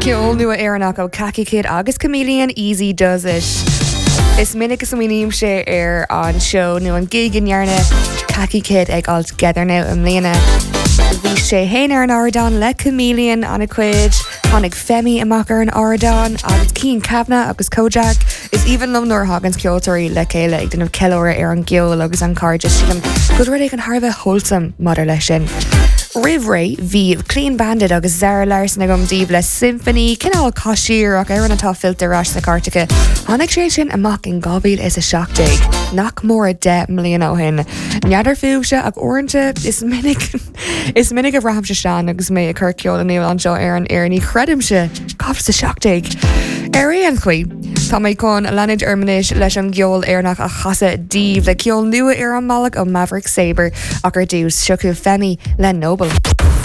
Ceol nua éireannach ó Khaki Kid agus Chameleon Easy Does It. Is minic is mhuiníim sé an show nó an gig inhearna Khaki Kid ag all together now am léana. Bhí sé héanaar an Ardán le Chameleon anna cuid, tháinig Femi amach ar an Ardán agus Cian Cabna agus Kojak. Is even lom nóir hagans ceoltóirí le céile ag denmh ceóra ar an geol agus an cardide sin chud ruir ag an Harbh wholesome madidir lei sin. Rivray hí clean banded agus Zara Larson agam díobh le symphony cinál cosisiir ach ar an atá filterrás na cartacha. Tháinig sé sin amach in gabhíl is a seachtaigh. Nach mór a 10 milliún ó hin. Neadar fiúse ag orintse is minic a bhraham se seán agus mé a chur ceol an an seo ar an airní chredimse caf sa seachtaigh. Ar an chuí, tá mé chun leanid armanis leis an geol airnach a chasa díobh le ceol nua ar an malach ó Maverick Sabre ach ar dús seochu Femi le Noble.